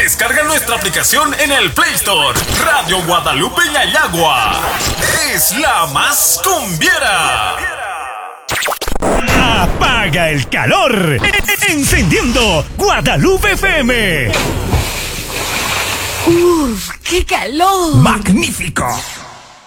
Descarga nuestra aplicación en el Play Store. Radio Guadalupe Ñayagua. Es la más cumbiera. Apaga el calor. Encendiendo Guadalupe FM. ¡Uf! ¡Qué calor! ¡Magnífico!